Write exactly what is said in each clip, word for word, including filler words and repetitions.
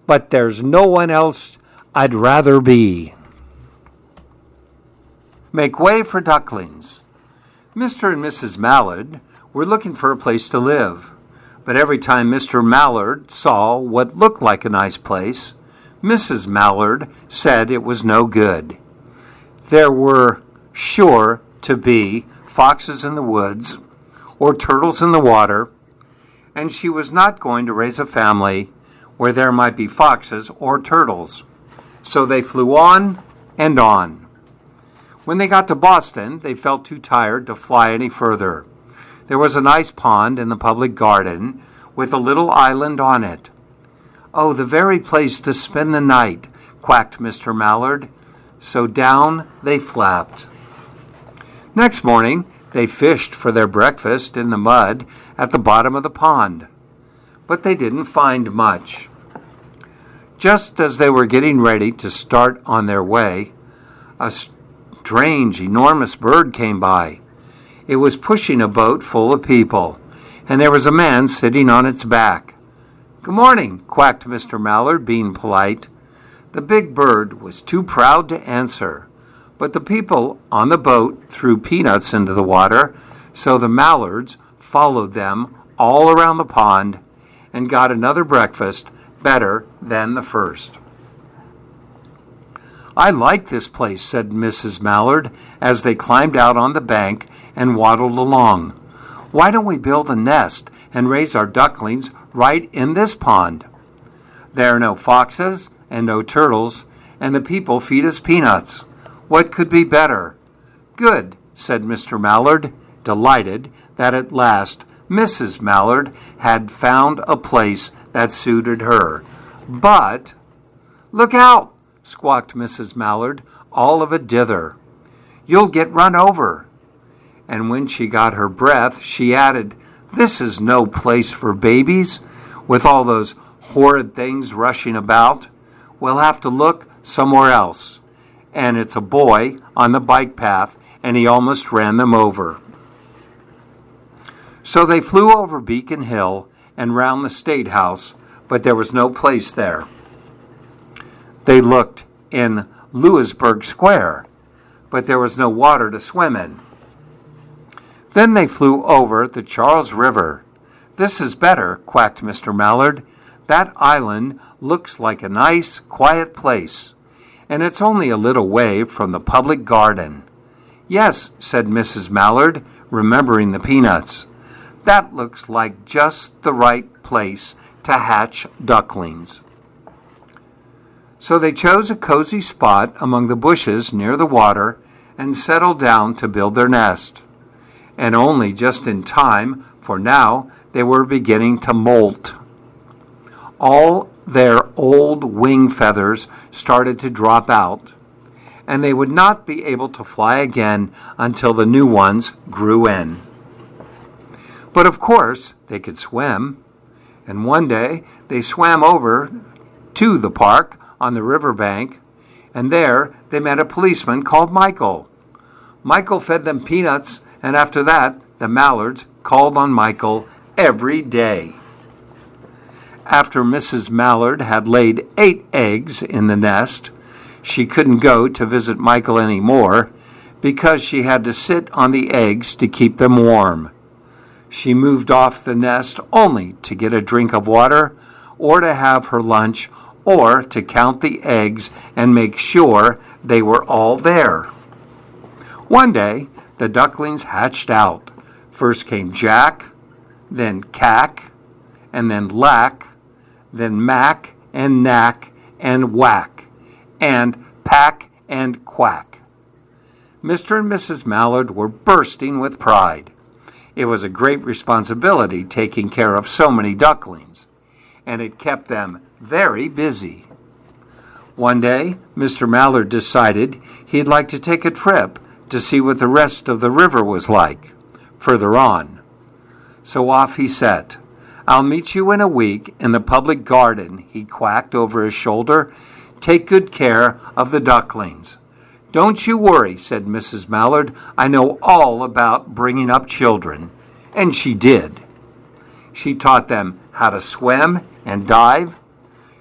but there's no one else I'd rather be. Make way for ducklings. Mister and Missus Mallard were looking for a place to live, but every time Mister Mallard saw what looked like a nice place, Missus Mallard said it was no good. There were sure to be foxes in the woods or turtles in the water, and she was not going to raise a family where there might be foxes or turtles. So they flew on and on. When they got to Boston, they felt too tired to fly any further. There was a nice pond in the public garden with a little island on it. "Oh, the very place to spend the night," quacked Mister Mallard. So down they flapped. Next morning, they fished for their breakfast in the mud at the bottom of the pond, but they didn't find much. Just as they were getting ready to start on their way, a strange, enormous bird came by. It was pushing a boat full of people, and there was a man sitting on its back. "Good morning," quacked Mister Mallard, being polite. The big bird was too proud to answer, but the people on the boat threw peanuts into the water, so the Mallards followed them all around the pond and got another breakfast better than the first. "I like this place," said Missus Mallard as they climbed out on the bank and waddled along. "Why don't we build a nest and raise our ducklings right in this pond? There are no foxes and no turtles, and the people feed us peanuts. What could be better?" "Good," said Mister Mallard, delighted that at last Missus Mallard had found a place that suited her. But, "Look out!" squawked Missus Mallard, all of a dither. "You'll get run over." And when she got her breath, she added, "This is no place for babies, with all those horrid things rushing about. We'll have to look somewhere else." And it's a boy on the bike path, and he almost ran them over. So they flew over Beacon Hill and round the State House, but there was no place there. They looked in Louisburg Square, but there was no water to swim in. Then they flew over the Charles River. "This is better," quacked Mister Mallard. "That island looks like a nice, quiet place, and it's only a little way from the public garden." "Yes," said Missus Mallard, remembering the peanuts. "That looks like just the right place to hatch ducklings." So they chose a cozy spot among the bushes near the water and settled down to build their nest. And only just in time, for now they were beginning to molt. All their old wing feathers started to drop out, and they would not be able to fly again until the new ones grew in. But of course they could swim, and one day they swam over to the park on the riverbank, and there they met a policeman called Michael. Michael fed them peanuts, and after that the Mallards called on Michael every day. After Missus Mallard had laid eight eggs in the nest, she couldn't go to visit Michael anymore because she had to sit on the eggs to keep them warm. She moved off the nest only to get a drink of water or to have her lunch or to count the eggs and make sure they were all there. One day, the ducklings hatched out. First came Jack, then Cack, and then Lack, then Mack and Knack and Whack, and Pack and Quack. Mister and Missus Mallard were bursting with pride. It was a great responsibility taking care of so many ducklings, and it kept them very busy. One day, Mister Mallard decided he'd like to take a trip to see what the rest of the river was like, further on. So off he set. "I'll meet you in a week in the public garden," he quacked over his shoulder. "Take good care of the ducklings." "Don't you worry," said Missus Mallard. "I know all about bringing up children." And she did. She taught them how to swim and dive.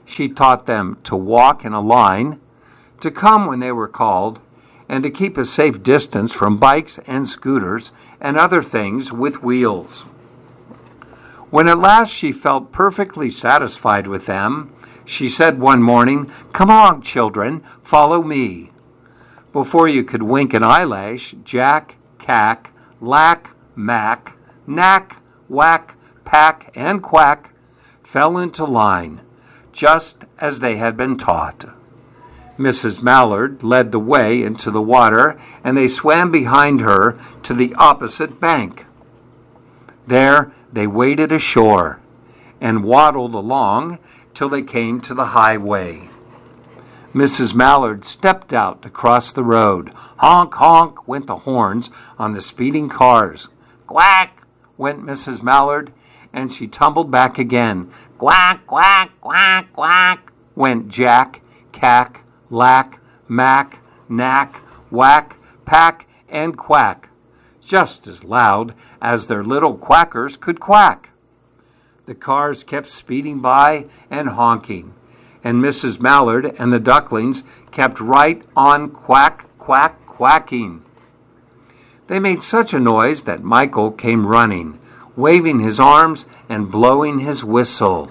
She taught them to walk in a line, to come when they were called, and to keep a safe distance from bikes and scooters and other things with wheels. When at last she felt perfectly satisfied with them, she said one morning, "Come along, children, follow me." Before you could wink an eyelash, Jack, Cack, Lack, Mack, Knack, Whack, Pack, and Quack fell into line, just as they had been taught. Missus Mallard led the way into the water, and they swam behind her to the opposite bank. There they waded ashore and waddled along till they came to the highway. Missus Mallard stepped out to cross the road. Honk, honk went the horns on the speeding cars. Quack went Missus Mallard, and she tumbled back again. Quack, quack, quack, quack went Jack, Cack, Lack, Mack, Knack, Whack, Pack, and Quack, just as loud as their little quackers could quack. The cars kept speeding by and honking, and Missus Mallard and the ducklings kept right on quack, quack, quacking. They made such a noise that Michael came running, waving his arms and blowing his whistle.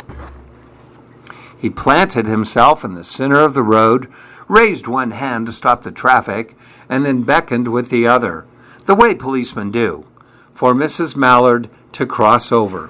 He planted himself in the center of the road, raised one hand to stop the traffic, and then beckoned with the other, the way policemen do, for Missus Mallard to cross over.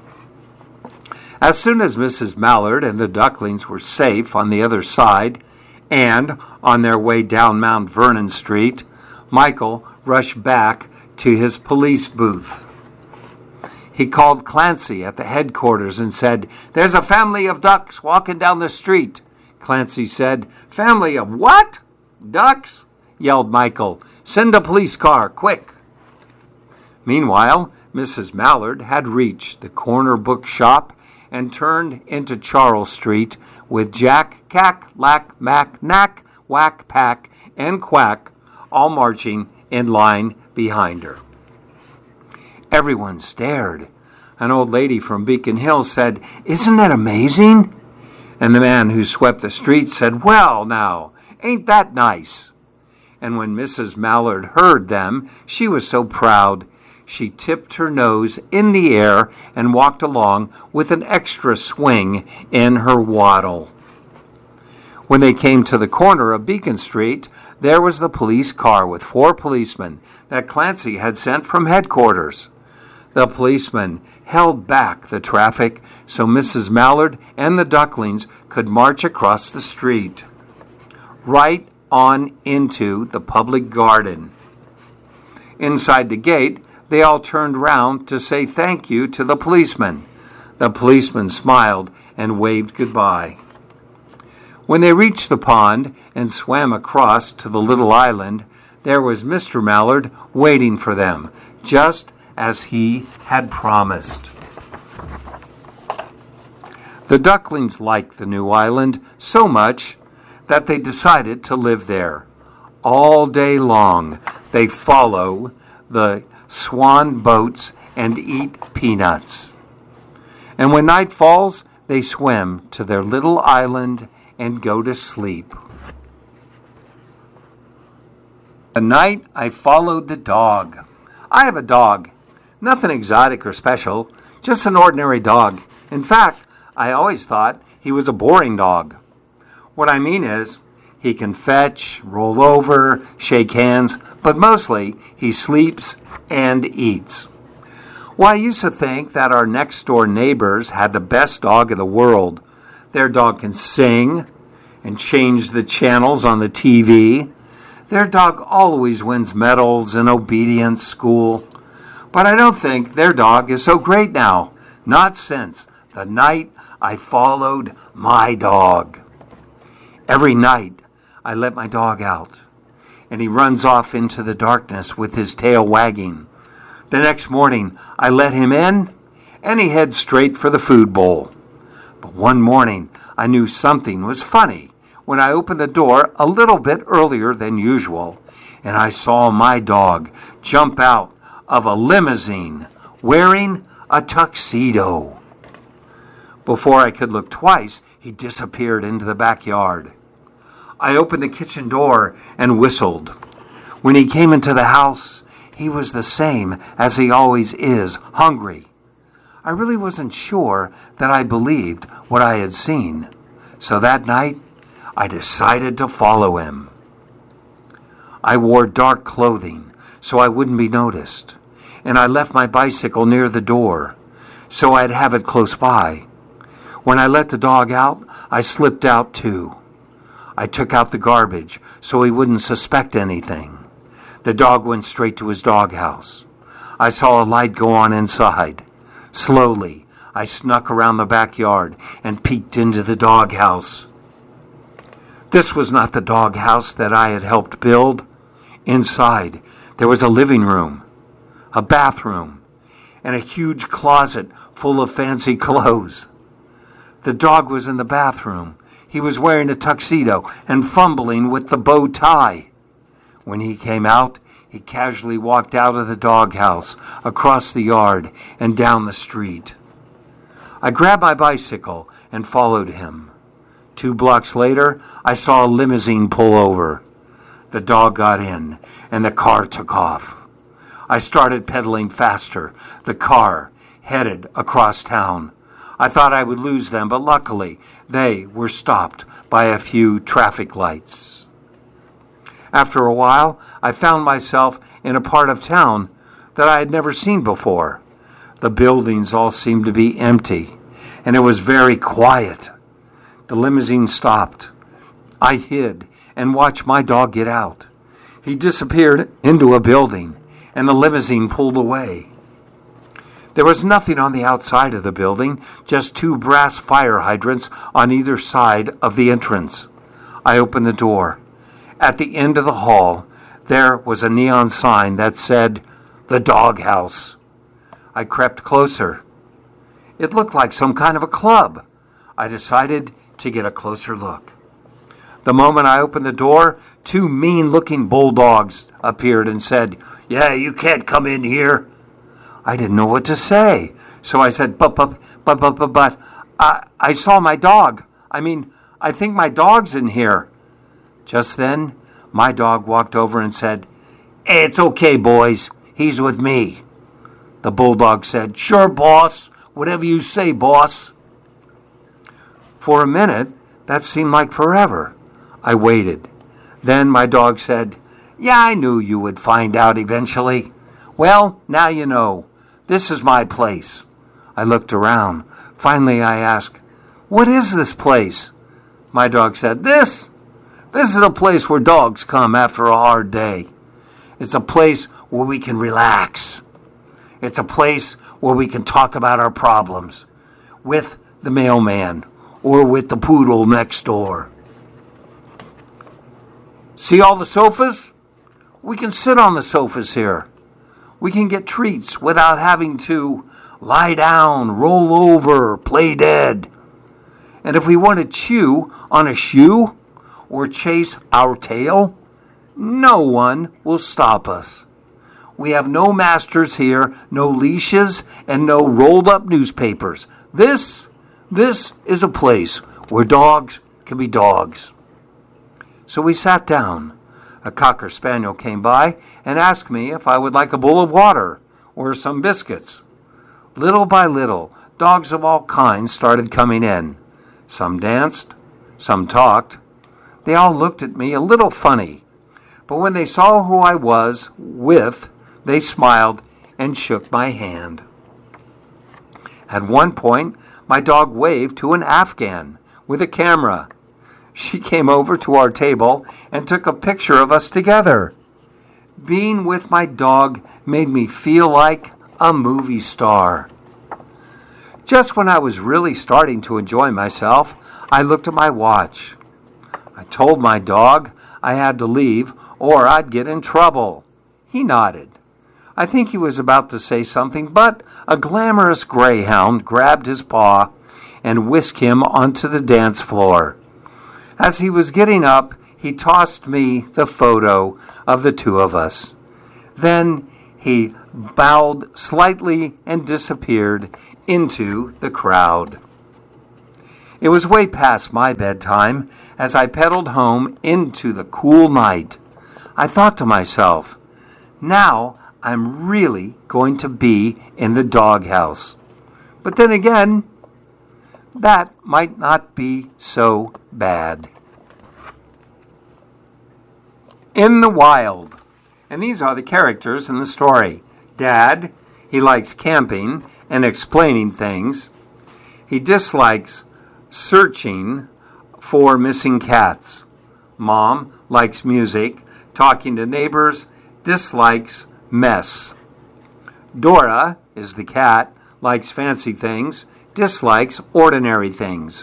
As soon as Missus Mallard and the ducklings were safe on the other side and on their way down Mount Vernon Street, Michael rushed back to his police booth. He called Clancy at the headquarters and said, "There's a family of ducks walking down the street." Clancy said, "Family of what? Ducks?" yelled Michael. "Send a police car, quick." Meanwhile, Missus Mallard had reached the corner bookshop and turned into Charles Street with Jack, Cack, Lack, Mack, Knack, Whack, Pack, and Quack all marching in line behind her. Everyone stared. An old lady from Beacon Hill said, "Isn't it amazing?" And the man who swept the streets said, "Well, now, ain't that nice?" And when Missus Mallard heard them, she was so proud, she tipped her nose in the air and walked along with an extra swing in her waddle. When they came to the corner of Beacon Street, there was the police car with four policemen that Clancy had sent from headquarters. The policemen held back the traffic so Missus Mallard and the ducklings could march across the street, right on into the public garden. Inside the gate, they all turned round to say thank you to the policeman. The policeman smiled and waved goodbye. When they reached the pond and swam across to the little island, there was Mister Mallard waiting for them, just as he had promised. The ducklings liked the new island so much that they decided to live there. All day long, they follow the swan boats and eat peanuts. And when night falls, they swim to their little island and go to sleep. At night, I followed the dog. I have a dog. Nothing exotic or special, just an ordinary dog. In fact, I always thought he was a boring dog. What I mean is, he can fetch, roll over, shake hands, but mostly he sleeps and eats. Well, I used to think that our next-door neighbors had the best dog in the world. Their dog can sing and change the channels on the T V. Their dog always wins medals in obedience school. But I don't think their dog is so great now. Not since the night I followed my dog. Every night I let my dog out, and he runs off into the darkness with his tail wagging. The next morning I let him in, and he heads straight for the food bowl. But one morning I knew something was funny when I opened the door a little bit earlier than usual, and I saw my dog jump out of a limousine wearing a tuxedo. Before I could look twice, he disappeared into the backyard. I opened the kitchen door and whistled. When he came into the house, he was the same as he always is, hungry. I really wasn't sure that I believed what I had seen. So that night, I decided to follow him. I wore dark clothing so I wouldn't be noticed, and I left my bicycle near the door so I'd have it close by. When I let the dog out, I slipped out too. I took out the garbage so he wouldn't suspect anything. The dog went straight to his doghouse. I saw a light go on inside. Slowly, I snuck around the backyard and peeked into the doghouse. This was not the doghouse that I had helped build. Inside, there was a living room, a bathroom, and a huge closet full of fancy clothes. The dog was in the bathroom. He was wearing a tuxedo and fumbling with the bow tie. When he came out, he casually walked out of the doghouse, across the yard, and down the street. I grabbed my bicycle and followed him. Two blocks later, I saw a limousine pull over. The dog got in, and the car took off. I started pedaling faster. The car headed across town. I thought I would lose them, but luckily they were stopped by a few traffic lights. After a while, I found myself in a part of town that I had never seen before. The buildings all seemed to be empty, and it was very quiet. The limousine stopped. I hid and watched my dog get out. He disappeared into a building, and the limousine pulled away. There was nothing on the outside of the building, just two brass fire hydrants on either side of the entrance. I opened the door. At the end of the hall, there was a neon sign that said, "The Doghouse." I crept closer. It looked like some kind of a club. I decided to get a closer look. The moment I opened the door, two mean-looking bulldogs appeared and said, "Yeah, you can't come in here." I didn't know what to say, so I said, but, but, but, but, but, but, I, I saw my dog. I mean, I think my dog's in here. Just then, my dog walked over and said, "Hey, it's okay, boys. He's with me." The bulldog said, "Sure, boss. Whatever you say, boss." For a minute, that seemed like forever. I waited. Then my dog said, "Yeah, I knew you would find out eventually. Well, now you know. This is my place." I looked around. Finally, I asked, "What is this place?" My dog said, This? This is a place where dogs come after a hard day. It's a place where we can relax. It's a place where we can talk about our problems with the mailman or with the poodle next door. See all the sofas? We can sit on the sofas here. We can get treats without having to lie down, roll over, play dead. And if we want to chew on a shoe or chase our tail, no one will stop us. We have no masters here, no leashes, and no rolled-up newspapers. This, this is a place where dogs can be dogs. So we sat down. A cocker spaniel came by and asked me if I would like a bowl of water or some biscuits. Little by little, dogs of all kinds started coming in. Some danced, some talked. They all looked at me a little funny, but when they saw who I was with, they smiled and shook my hand. At one point, my dog waved to an Afghan with a camera. She came over to our table and took a picture of us together. Being with my dog made me feel like a movie star. Just when I was really starting to enjoy myself, I looked at my watch. I told my dog I had to leave or I'd get in trouble. He nodded. I think he was about to say something, but a glamorous greyhound grabbed his paw and whisked him onto the dance floor. As he was getting up, he tossed me the photo of the two of us. Then he bowed slightly and disappeared into the crowd. It was way past my bedtime as I pedaled home into the cool night. I thought to myself, now I'm really going to be in the doghouse. But then again, that might not be so bad. In the wild. And these are the characters in the story. Dad, he likes camping and explaining things. He dislikes searching for missing cats. Mom likes music, talking to neighbors, dislikes mess. Dora is the cat, likes fancy things, dislikes ordinary things.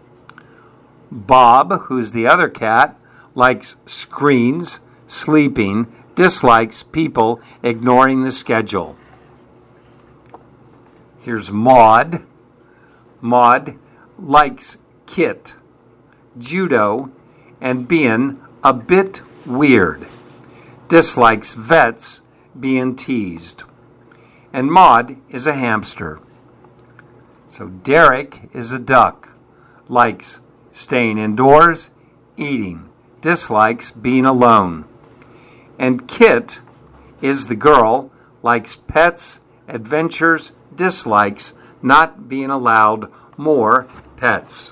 Bob, who's the other cat, likes screens, sleeping, dislikes people ignoring the schedule. Here's Maud. Maud likes Kit, judo, and being a bit weird. Dislikes vets, being teased. And Maud is a hamster. So Derek is a duck. Likes staying indoors, eating. Dislikes being alone. And Kit is the girl. Likes pets, adventures, dislikes not being allowed more pets.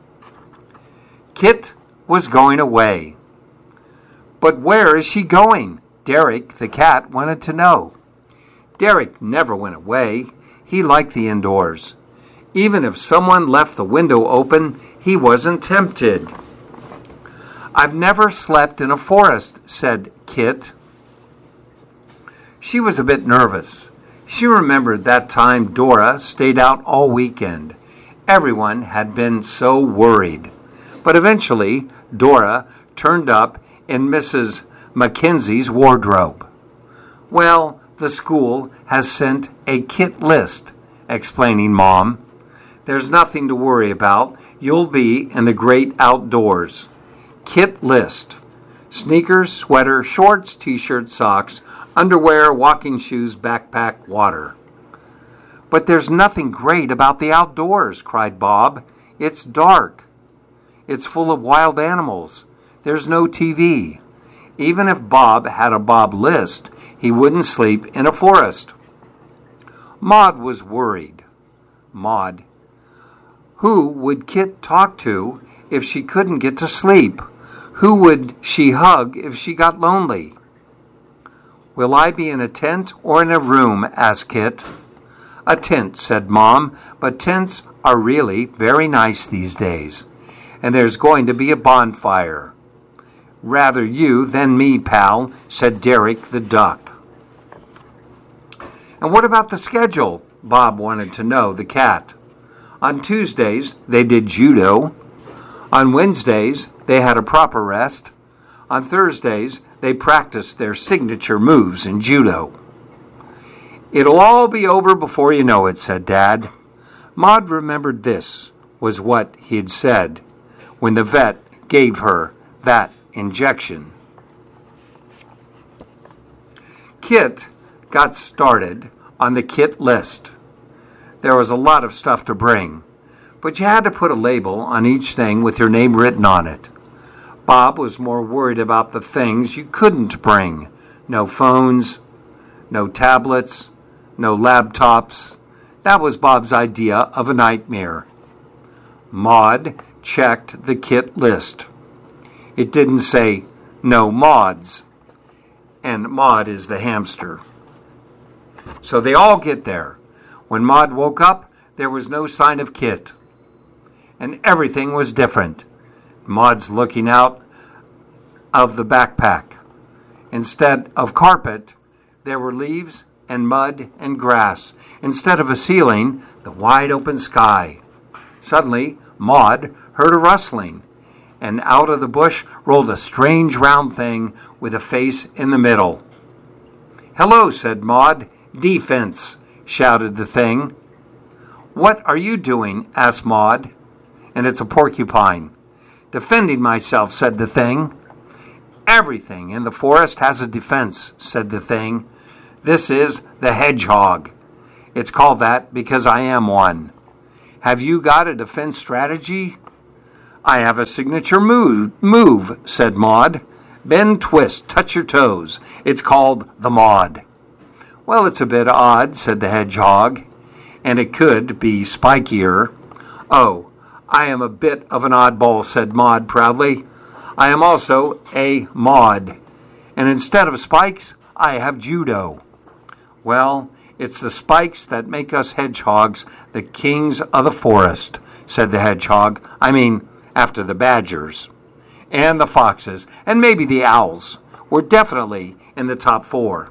Kit was going away. But where is she going? Derek, the cat, wanted to know. Derek never went away. He liked the indoors. Even if someone left the window open, he wasn't tempted. I've never slept in a forest, said Kit. She was a bit nervous. She remembered that time Dora stayed out all weekend. Everyone had been so worried. But eventually, Dora turned up in Missus Mackenzie's wardrobe. Well, the school has sent a kit list, explaining Mom. There's nothing to worry about. You'll be in the great outdoors. Kit list. Sneakers, sweater, shorts, t-shirt, socks, underwear, walking shoes, backpack, water. But there's nothing great about the outdoors, cried Bob. It's dark. It's full of wild animals. There's no T V. Even if Bob had a Bob list, he wouldn't sleep in a forest. Maud was worried. Maud. Who would Kit talk to if she couldn't get to sleep? Who would she hug if she got lonely? Will I be in a tent or in a room? Asked Kit. A tent, said Mom, but tents are really very nice these days. And there's going to be a bonfire. Rather you than me, pal, said Derek the duck. And what about the schedule? Bob wanted to know, the cat. On Tuesdays, they did judo. On Wednesdays, they had a proper rest. On Thursdays, they practiced their signature moves in judo. It'll all be over before you know it, said Dad. Maud remembered this was what he'd said when the vet gave her that injection. Kit got started on the kit list. There was a lot of stuff to bring, but you had to put a label on each thing with your name written on it. Bob was more worried about the things you couldn't bring. No phones, no tablets, no laptops. That was Bob's idea of a nightmare. Maud checked the kit list. It didn't say no mods, and Maud is the hamster. So they all get there. When Maud woke up, there was no sign of Kit, and everything was different. Maud's looking out of the backpack. Instead of carpet, there were leaves and mud and grass. Instead of a ceiling, the wide open sky. Suddenly, Maud heard a rustling, and out of the bush rolled a strange round thing with a face in the middle. Hello, said Maud. Defense, shouted the thing. What are you doing? Asked Maud. And it's a porcupine. Defending myself, said the thing. Everything in the forest has a defense, said the thing. This is the hedgehog. It's called that because I am one. Have you got a defense strategy? I have a signature move, move, said Maud. Bend, twist, touch your toes. It's called the Maud. Well, it's a bit odd, said the hedgehog, and it could be spikier. Oh, I am a bit of an oddball, said Maud proudly. I am also a Maud, and instead of spikes, I have judo. Well, it's the spikes that make us hedgehogs the kings of the forest, said the hedgehog. I mean, after the badgers. And the foxes, and maybe the owls, were definitely in the top four.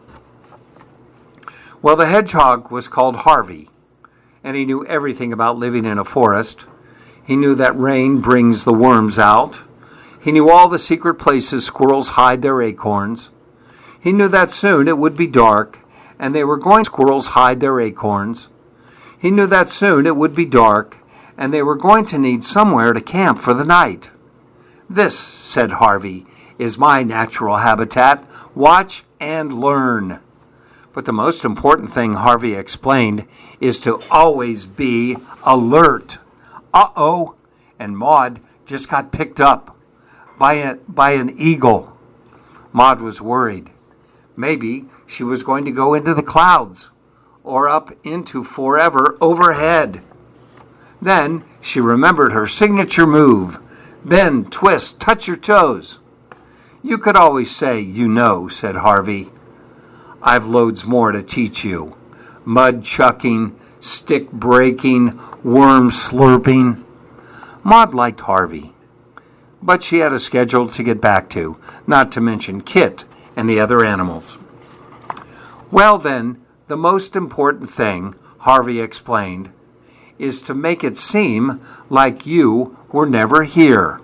Well, the hedgehog was called Harvey, and he knew everything about living in a forest. He knew that rain brings the worms out. He knew all the secret places squirrels hide their acorns. He knew that soon it would be dark, and they were going to squirrels hide their acorns. He knew that soon it would be dark, and they were going to need somewhere to camp for the night. This, said Harvey, is my natural habitat. Watch and learn. But the most important thing, Harvey explained, is to always be alert. Uh-oh, and Maud just got picked up by, a, by an eagle. Maud was worried. Maybe she was going to go into the clouds or up into forever overhead. Then she remembered her signature move. Bend, twist, touch your toes. You could always say, you know, said Harvey. I've loads more to teach you. Mud chucking, stick breaking, worm slurping. Maud liked Harvey, but she had a schedule to get back to, not to mention Kit and the other animals. Well then, the most important thing, Harvey explained, is to make it seem like you were never here.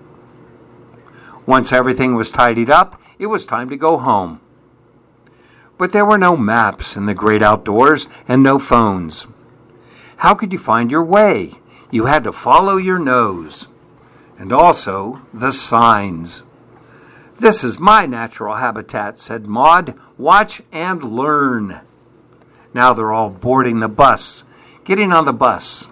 Once everything was tidied up, it was time to go home. But there were no maps in the great outdoors and no phones. How could you find your way? You had to follow your nose. And also the signs. This is my natural habitat, said Maud. Watch and learn. Now they're all boarding the bus, getting on the bus.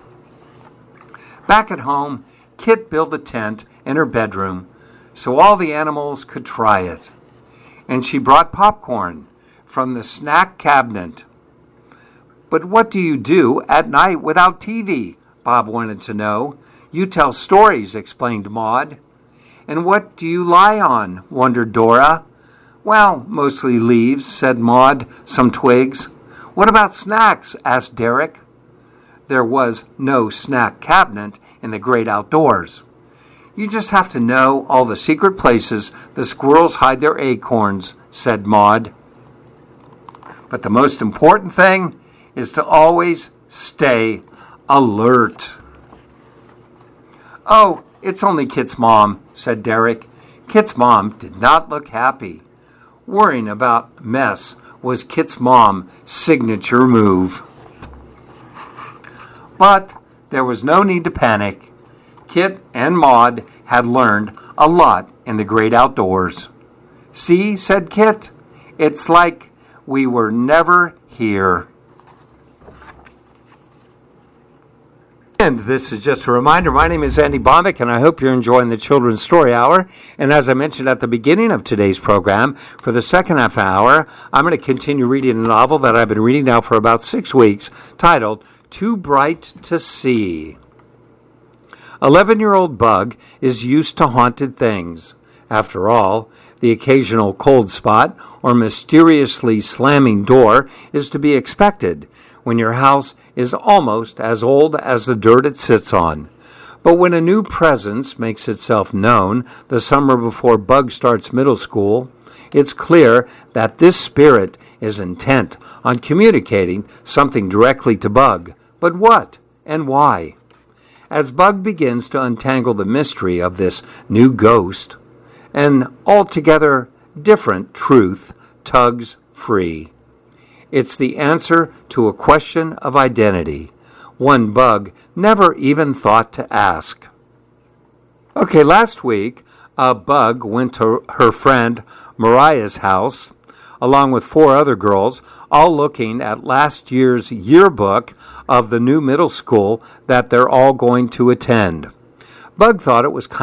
Back at home, Kit built a tent in her bedroom so all the animals could try it. And she brought popcorn from the snack cabinet. But what do you do at night without T V? Bob wanted to know. You tell stories, explained Maud. And what do you lie on? Wondered Dora. Well, mostly leaves, said Maud, some twigs. What about snacks? Asked Derek. There was no snack cabinet in the great outdoors. You just have to know all the secret places the squirrels hide their acorns, said Maud. But the most important thing is to always stay alert. Oh, it's only Kit's mom, said Derek. Kit's mom did not look happy. Worrying about mess was Kit's mom's signature move. But there was no need to panic. Kit and Maud had learned a lot in the great outdoors. See, said Kit, it's like we were never here. And this is just a reminder. My name is Andy Bombick, and I hope you're enjoying the Children's Story Hour. And as I mentioned at the beginning of today's program, for the second half hour, I'm going to continue reading a novel that I've been reading now for about six weeks, titled Too Bright to See. Eleven-year-old Bug is used to haunted things. After all, the occasional cold spot or mysteriously slamming door is to be expected when your house is almost as old as the dirt it sits on. But when a new presence makes itself known the summer before Bug starts middle school, it's clear that this spirit is intent on communicating something directly to Bug. But what and why? As Bug begins to untangle the mystery of this new ghost, an altogether different truth tugs free. It's the answer to a question of identity, one Bug never even thought to ask. Okay, last week, a Bug went to her friend Mariah's house, along with four other girls, all looking at last year's yearbook of the new middle school that they're all going to attend. Bug thought it was kind